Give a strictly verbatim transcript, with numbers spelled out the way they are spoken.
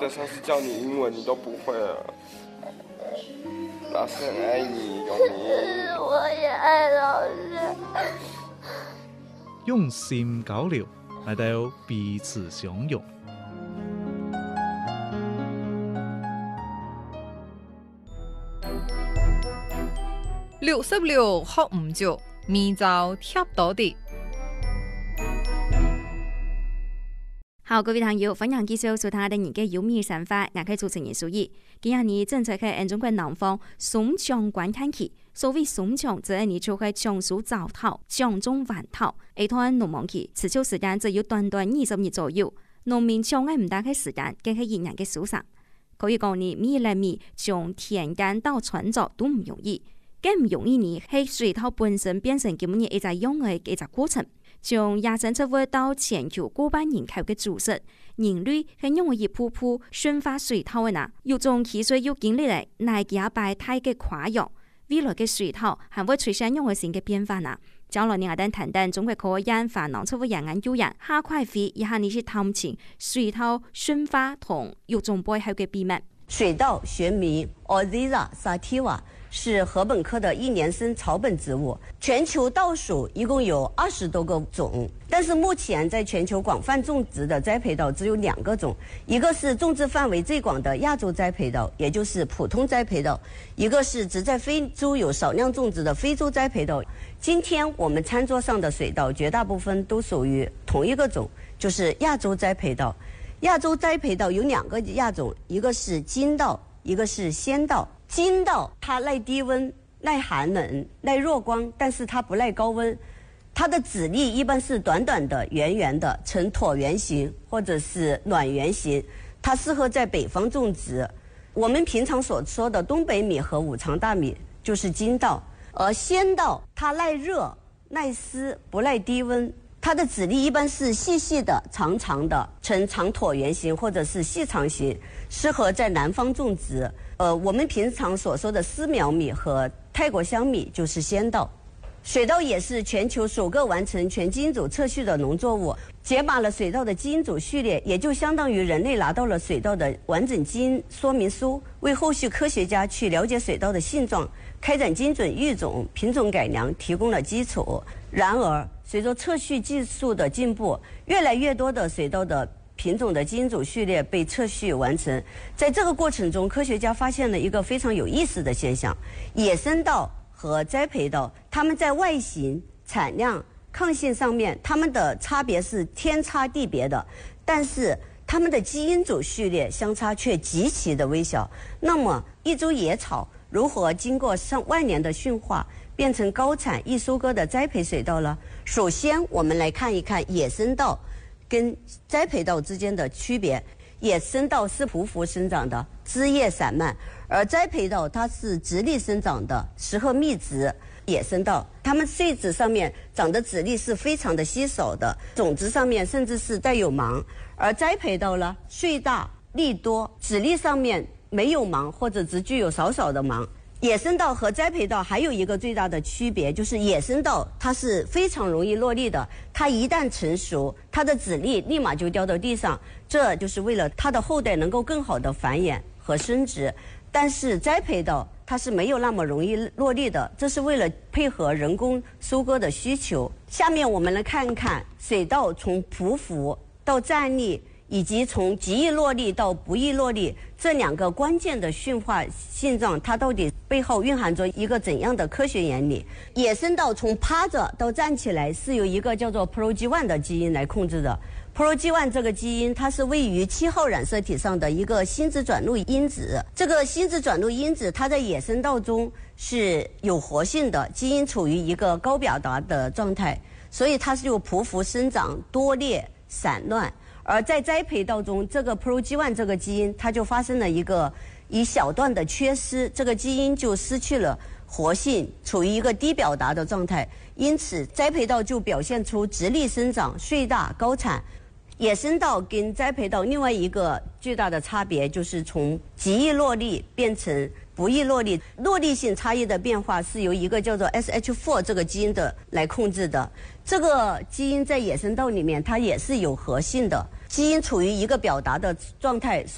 的上次教你英文你都不会了。老师很爱你，永明。 我也爱老师。 用心交流，嚟到彼此相容。 六十六學唔足，面就貼到啲。 好，各位朋友，歡迎繼續收聽我哋而家有名想法，我係主持人蘇怡。今日你正在喺中國南方松江觀看期，所謂松江，即係你就係江蘇早頭、江中晚頭，一段農忙期，持續時間只有短短二十日左右。農民搶嘅唔單係時間，更係人人嘅收成。可以講你米嚟米從田間到船座都唔容易，更唔容易呢係水稻本身變成咁樣一隻用嘅一隻過程。從野生植物到全球過半人口嘅主食，人類係用一步步馴化水稻嘅嗱，有種汽水要經歷嚟乃幾百太嘅跨越，未來嘅水稻係會出現用嘅新嘅變化嗱。將來你我哋談談中國科研煩惱出乎人眼誘人，下塊飛一下你去探尋水稻馴化同有種背後嘅秘密。 水稻學名 Orthia sativa， 是禾本科的一年生草本植物，全球稻属一共有二十多個種，但是目前在全球廣泛種植的栽培稻只有兩個種，一個是種植範圍最廣的亞洲栽培稻，也就是普通栽培稻，一個是只在非洲有少量種植的非洲栽培稻。今天我們餐桌上的水稻絕大部分都屬於同一個種，就是亞洲栽培稻。亞洲栽培稻有兩個亞種，一個是金稻，一個是仙稻。金稻它耐低溫、耐寒冷、耐弱光，但是它不耐高溫。它的籽粒一般是短短的、圓圓的，呈橢圓形或者是卵圓形。它適合在北方種植。我們平常所說的東北米和五常大米就是金稻，而仙稻它耐熱、耐濕，不耐低溫。它的籽粒一般是細細的、長長的，呈長橢圓形或者是細長形，適合在南方種植。呃，我們平常所說的絲苗米和泰國香米就是仙稻。水稻也是全球首個完成全基因組測序的農作物，解碼了水稻的基因組序列，也就相當於人類拿到了水稻的完整基因說明書，為後續科學家去了解水稻的性狀，開展精準育種、品種改良提供了基礎。然而，隨着測序技術的進步，越來越多的水稻的品種的基因組序列被測序完成。在這個過程中，科學家發現了一個非常有意思的現象：野生稻和栽培稻，它們在外形、產量、抗性上面，它們的差別是天差地別的，但是它們的基因組序列相差卻極其的微小。那麼，一株野草如何經過上萬年的馴化，變成高產易收割的栽培水稻呢？首先，我們來看一看野生稻跟栽培稻之間的區別。野生稻是匍匐生長的，枝葉散漫，而栽培稻它是直立生長的，適合密植。野生稻它們穗子上面長的籽粒是非常的稀少的，種子上面甚至是帶有芒。而栽培稻呢，穗大粒多，籽粒上面沒有芒或者只具有少少的芒。野生稻和栽培稻還有一個最大的區別，就是野生稻它是非常容易落粒的，它一旦成熟，它的籽粒立馬就掉到地上，這就是為了它的後代能夠更好的繁衍和生殖。但是栽培稻它是沒有那麼容易落粒的，這是為了配合人工收割的需求。下面我們來看看水稻從匍匐到站立，以及從極易落粒到不易落粒這兩個關鍵的馴化性狀，它到底背後蘊含着一個怎樣的科學原理？野生稻從趴着到站起來是由一個叫做 P R O G 一 的基因來控制的。P R O G 一 這個基因它是位於七號染色體上的一個心質轉錄因子。這個心質轉錄因子它在野生稻中是有活性的，基因處於一個高表達的狀態，所以它是有匍匐生長、多裂、散亂。而在栽培稻中，這個 P R O G 一 這個基因它就發生了一個一小段的缺失，這個基因就失去了活性，處於一個低表達的狀態，因此栽培稻就表現出直立生長、穗大、高產。野生稻跟栽培稻另外一個巨大的差別就是從極易落粒變成不易落粒，落粒性差異的變化是由一個叫做 S H 四 這個基因的來控制的。這個基因在野生稻裡面它也是有活性的，基因處於一個表達的狀態。